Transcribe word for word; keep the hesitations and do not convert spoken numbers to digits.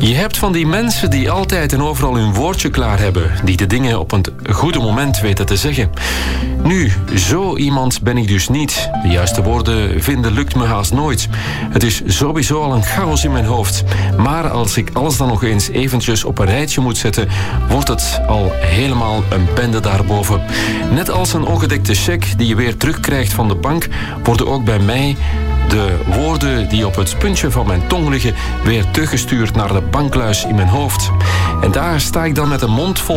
Je hebt van die mensen die altijd en overal hun woordje klaar hebben, die de dingen op een goede moment weten te zeggen. Nu, zo iemand ben ik dus niet. De juiste woorden vinden lukt me haast nooit. Het is sowieso al een chaos in mijn hoofd. Maar als ik alles dan nog eens eventjes op een rijtje moet zetten, wordt het al helemaal een bende daarboven. Net als een ongedekte cheque die je weer terugkrijgt van de bank, worden ook bij mij de woorden die op het puntje van mijn tong liggen weer teruggestuurd naar de bankluis in mijn hoofd. En daar sta ik dan met een mond vol